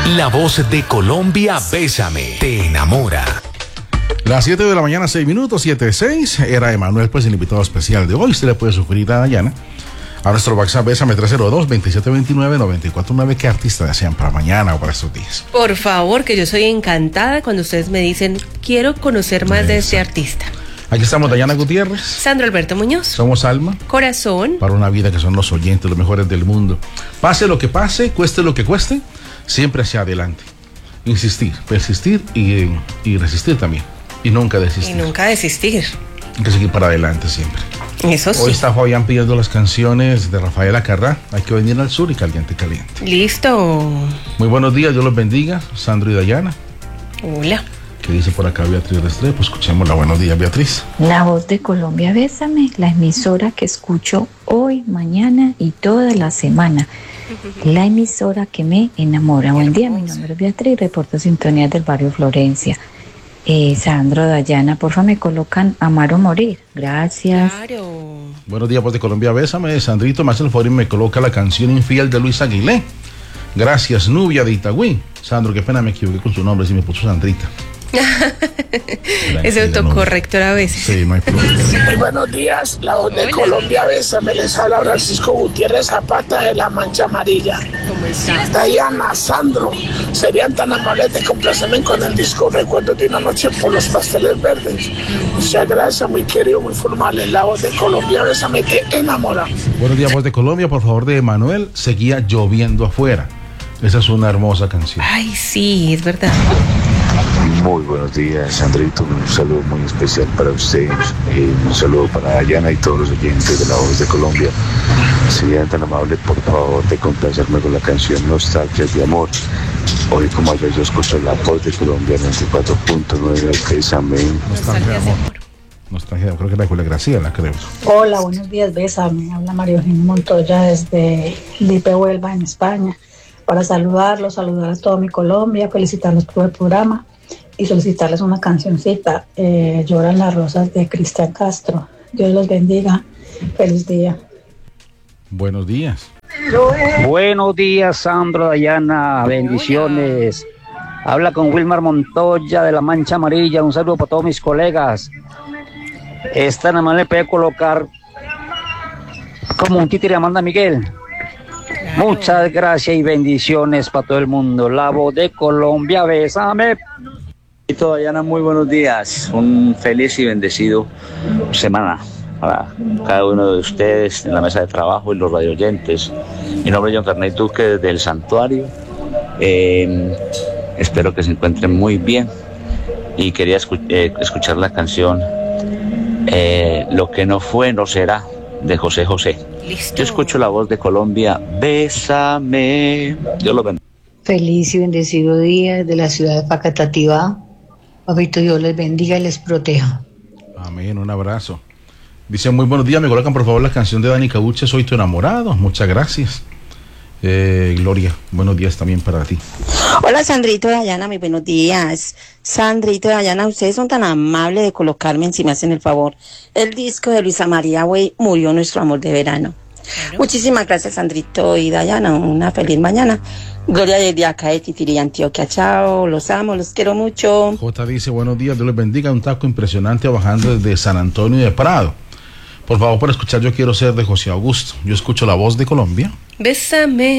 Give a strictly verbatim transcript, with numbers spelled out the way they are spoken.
La voz de Colombia, Bésame, te enamora. Las siete de la mañana, seis minutos, siete seis. Era Emanuel, pues el invitado especial de hoy. Usted le puede sugerir a Dayana a nuestro WhatsApp, Bésame tres cero dos, veintisiete veintinueve, noventa y cuatro nueve. ¿Qué artista desean para mañana o para estos días? Por favor, que yo soy encantada cuando ustedes me dicen, quiero conocer más Exacto. de este artista. Aquí estamos Dayana Gutiérrez, Sandro Alberto Muñoz. Somos Alma. Corazón. Para una vida que son los oyentes, los mejores del mundo. Pase lo que pase, cueste lo que cueste, siempre hacia adelante. Insistir, persistir y, y resistir también. Y nunca desistir. Y nunca desistir. Hay que seguir para adelante siempre. Eso sí. Hoy está Fabián pidiendo las canciones de Rafael Acarrá. Hay que venir al sur y caliente, caliente. Listo. Muy buenos días, Dios los bendiga. Sandro y Dayana. Hola. ¿Qué dice por acá Beatriz Restrepo? Escuchémosla. Buenos días, Beatriz. La voz de Colombia, Bésame, la emisora que escucho hoy, mañana y toda la semana. La emisora que me enamora. Buen día, mi nombre es Beatriz, reporto sintonía del barrio Florencia. Eh, Sandro, Dayana, porfa, me colocan Amar o Morir. Gracias. Claro. Buenos días, voz de Colombia, Bésame. Sandrito, más el favor y me coloca la canción Infiel de Luis Aguilé. Gracias, Nubia de Itagüí. Sandro, qué pena, me equivoqué con su nombre, si me puso Sandrita. Es autocorrector a veces. Sí, no hay problema. Muy buenos días, la voz de Hola. Colombia, Bésame, les habla Francisco Gutiérrez Zapata de la Mancha Amarilla. ¿Cómo está? Dayana, Sandro, serían tan amables de complacerme con el disco Recuerdos de una noche por los pasteles verdes. Muchas gracias, muy querido, muy formal. En la voz de Colombia, Bésame, te enamora. Buenos días, voz de Colombia, por favor, de Emanuel. Seguía lloviendo afuera. Esa es una hermosa canción. Ay, sí, es verdad. Muy buenos días, Sandrito. Un saludo muy especial para ustedes. Eh, un saludo para Dayana y todos los oyentes de La Voz de Colombia. Serían tan amables, por favor, de complacerme con la canción Nostalgias de Amor. Hoy, como ayer, yo escucho La Voz de Colombia noventa y cuatro punto nueve. Bésame. Nostalgia de Amor. Nostalgia, creo que es la Julia Gracia, la creo. Hola, buenos días, Bésame. Habla María Eugenia Montoya desde Lipe, Huelva, en España. Para saludarlos, saludar a toda mi Colombia, felicitarlos por el programa y solicitarles una cancioncita, eh, Lloran las rosas de Cristian Castro. Dios los bendiga. Feliz día. Buenos días. Buenos días, Sandro, Dayana, bendiciones. Habla con Wilmar Montoya de la Mancha Amarilla. Un saludo para todos mis colegas. Esta nada más le puede colocar como un títere Amanda Miguel. Claro. Muchas gracias y bendiciones para todo el mundo. La Voz de Colombia, Bésame. Dayana, muy buenos días. Un feliz y bendecido semana para cada uno de ustedes en la mesa de trabajo y los radioyentes. Mi nombre es John Ferney Duque desde el Santuario. Eh, espero que se encuentren muy bien y quería escu- eh, escuchar la canción eh, Lo que no fue no será de José José. Listo. Yo escucho La Voz de Colombia, Bésame. Dios lo bendiga. Feliz y bendecido día desde la ciudad de Facatativá. Papito Dios les bendiga y les proteja. Amén, un abrazo. Dice, muy buenos días, me colocan por favor la canción de Dani Cabuche, Soy tu enamorado. Muchas gracias. Eh, Gloria, buenos días también para ti. Hola, Sandrito, Dayana, muy buenos días. Sandrito, Dayana, ustedes son tan amables de colocarme, si me hacen el favor, el disco de Luisa María Wey, Murió nuestro amor de verano. Claro. Muchísimas gracias, Sandrito y Dayana, una feliz mañana. Gloria desde acá de Titirí, Antioquia. Chao, los amo, los quiero mucho. J dice, buenos días, Dios les bendiga. Un taco impresionante bajando desde San Antonio de Prado. Por favor, para escuchar Yo Quiero Ser de José Augusto. Yo escucho La Voz de Colombia. Bésame.